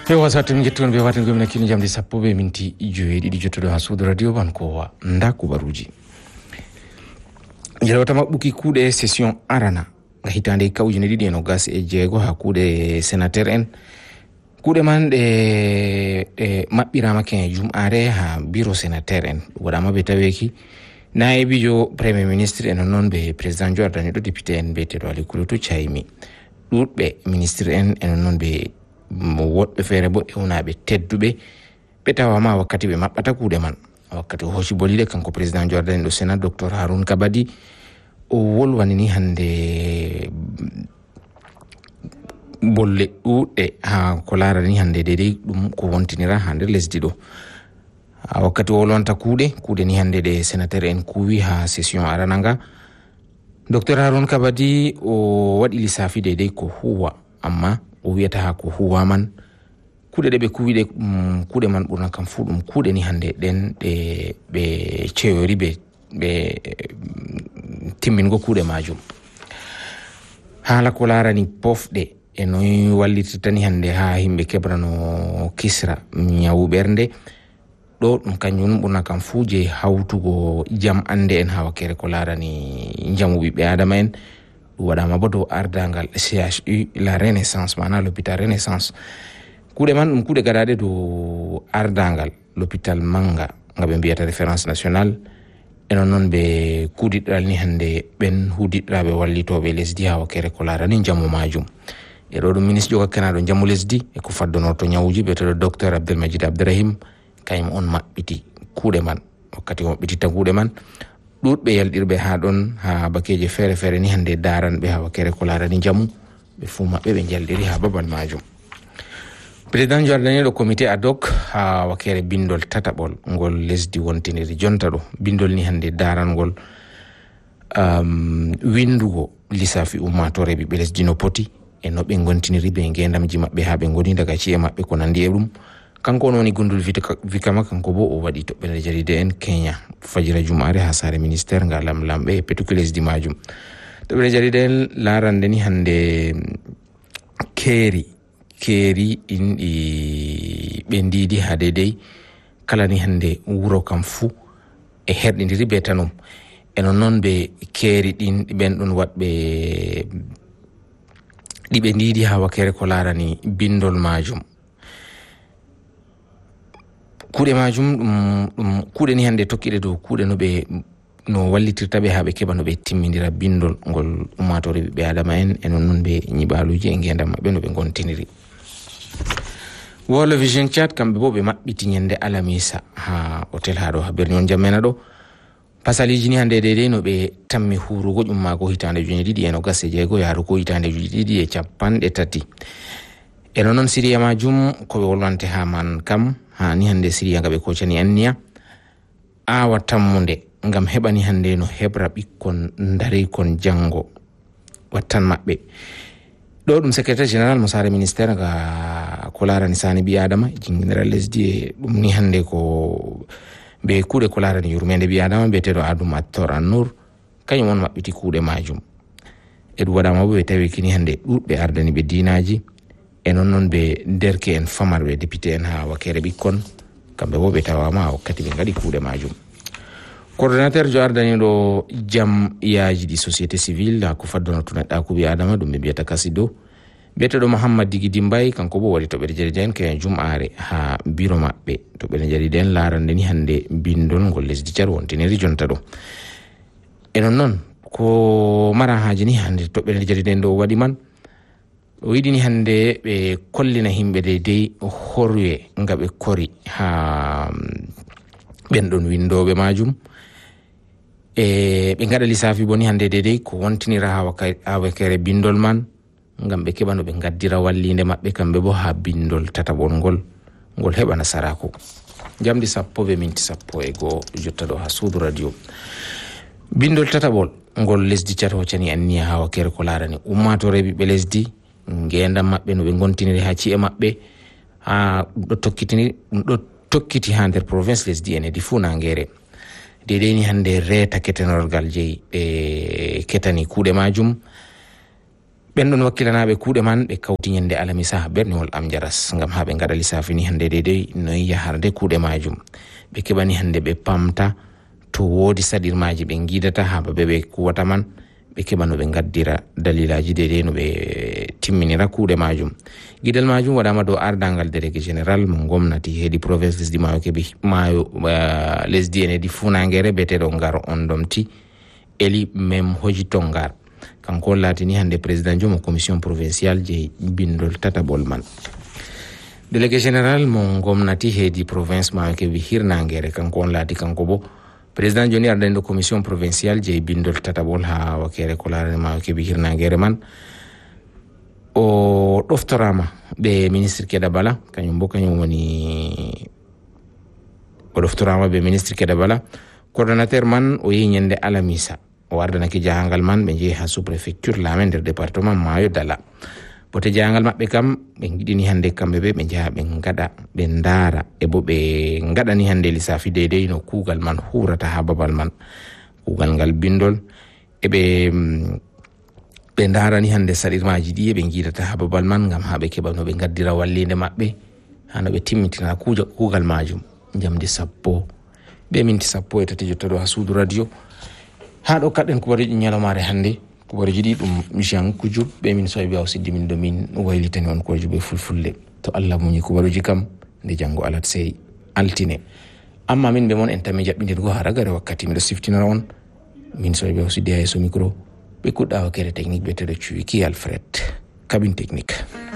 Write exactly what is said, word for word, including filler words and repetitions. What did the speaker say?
Hewa sa tun jetton be waten gomna kini jamdi sappo be minti joyi di jotto ha suudu radio ban ko wa ndaku baruji. Jelawata mabbuki kuude session arana ga hitande kawjine didi no gas e jeego ha kuude sénateur en kuude man de e mabbirama ken jum'are ha bureau sénateur en wadama be taweki naibijo premier ministre en non be président Jordan do député en be tedo ali kulutu chaymi dudbe ministre en en non be wodbe fere bo ewnabe teddube be tawama wakkati be mabbata kuude man wakkati hoci bolide kanko président Jordan do sénat docteur Haroun Kabadi o wolwanini hande bolle ude ha ko larani hande dede dum ko wontinira hande lesdi do wakkati wolonta kuude kuude ni hande de sénateur en kuwi ha session arananga docteur Haroun Kabadi o wadi lisafi dede ko huwa amma o wiata ha ko huwa man kuude de be kuwide um, kuude man burna kam fu dum kuude ni hande den de be ceori be be timmingo kuude majum hala ko larani pofde e no wallititani hande ha himbe kebrano kisra nyaawu bernde do dum kanyum burna kam fuje hawtugo jam ande en ha wakere ko larani jamu bi adama en wadama bodo ardangal C H U la Renaissance mana l'hôpital Renaissance kuude man dum kuude gadade do ardangal l'hôpital manga ngabe biata référence nationale eno non be kudidral ni hande ben hudidrabe wallitobe lesdi ha wakere ko larani jamu majum e do ministre joga kanado jamu lesdi e ko faddono to nyawuji be to docteur Abdelmajid Abdrahim kayim on mabbiti kuude man wakkati o bitita kuude man dudbe yaldirbe ha don ha bakeje fere fere ni hande daran be ha wakere ko larani jamu be fu mabbe be jaldiri ha babal majum. Président Jordan do comité ad hoc ha wakere bindol tatabol ngol lesdi wontiniri jonta do bindol ni hande daran ngol um, windugo lisafi ummatore bi lesdi no poti e no be gontiniri be ngendamji mabbe ha be ngoni daga ci'e mabbe ko nandi e dum kanko noni gundul vikama kanko bo o wadi to be jaride en Kenya fajira jumare ha sare ministère ngalam lambe petukules di majum to be jaride en larande ni hande keri keri indi bendidi hadede kala ni hande wuro kam fu e herdindiri be tanum eno non be keri din ben dun wadbe di bendidi ha wakere ko larani bindol majum kuude majum dum dum kuude ni hande tokkide do kuude no be no wallitirta be habe keba no be timmindira bindol ngol ummatore be adama en enon non be nyibaluji e ngendam mabbe no be gontiniri World Vision Chat kambe bo be mabbiti nyande alamisa ha hotel hado ha bernion jamena do pasaliji ni hande dede no be tammi hurugo dum mago hitande juni didi eno gasse jeego yaru ko hitande juni didi e cappande tati eno non siriya majum ko be wolwante ha man kam ha ni hande siriya ngabe ko cani anniya awa tammunde ngam hebani hande no hebra bikkon ndari kon jango wattan mabbe do dum secrétaire général mo sare ministère ga ko larani sani bi adama jinginira lesdi dum ni hande ko be kuude ko larani yurmende bi adama be tedo adum attor annur kanyum on mabbiti kuude majum e du wadama bo be tawi kini hande dudbe ardani be dinaji e non non be derke en famarbe député en ha wakere bikkon kambe bo be tawama wakkati be ngadi kuude majum. Coordinateur Jordani do jam yaaji di société civile ko faddono tuna da ko bi adama dum be biata kasido beto do Muhammad Digi Dimbay kanko bo wali to be jariden ke jum'are ha biro mabbe to be jariden larande ni hande bindol ngol lesdi jar wontiniri jonta do e non non ko mara haaji ni hande to be jariden do wadi man o yidi ni hande be kollina himbe de dey horwe ngabe kori ha bendon windobe majum e be ngada lisafi boni hande dede ko wontinira ha wakere bindol man ngam be kebano be ngaddira wallinde mabbe kambe bo ha bindol tatabol ngol ngol heba nasarako jamdi sappo be minti sappo e go jotta do ha suudu radio bindol tatabol ngol lesdi chato cani anniya ha wakere ko larani ummatore be lesdi ngendam mabbe no be gontiniri ha ci'e mabbe ha do tokkitini do tokkiti ha der province lesdi ene di fu nangere dede ni hande reta ketenorgal jeyi e ketani kuude majum ben don wakkilanabe kuude man be kawti nyande alamisa bernewol am jaras ngam habe ngada lissafi ni hande dede no yaharde kuude majum be kebani hande be pamta to wodi sadirmaji be ngidata ha babe be kuwata man be kebano be ngaddira dalilaji dede no be timminira kuude majum. Gidal majum wadama do ardangal délégué général mo gomnati hedi province lesdi mayo kebi mayo uh, lesdi ene di funangere betedo ngar on domti eli mem hoji tongar kanko latini hande président jomo commission provinciale je bindol tata bolman. Délégué général mo gomnati hedi province mayo kebi hirnangere kanko lati kanko bo président joni ardendo commission provinciale je bindol tata bol ha wakere kolare mayo kebi hirnangere man o doftorama be ministre Keda Bala kanyum bo kanyum woni o doftorama be ministre Keda Bala coordinateur man o yinyende alamisa o ardana ki jahangal man be je ha sous préfecture la men der département Mayo Dala bote jahangal mabbe kam be ngidini hande kambe be be jaha be ngada be ndara e bo be ngada ni hande lisafi dede no kugal man hurata ha babal man kugal ngal bindol e be be ndarani hande sadirmaji di be ngidata ha babal man ngam ha be keba no be ngaddira wallinde mabbe hano be timmitina kuuja kugal majum jamdi sappo be minti sappo e tati jottado ha suudu radio ha do kadden ko bari nyalamare hande ko bari jidi dum Jean Kujub be min so be awsi dimin do min waylitani on ko jube fulfulde to Allah munyi ko baruji kam de jango alat sey altine amma min be mon en tami jabbindir go hara gare wakkati mi do siftina on min so be awsi de ay so micro be kudda wakere technique be tedo cuiki Alfred cabine technique.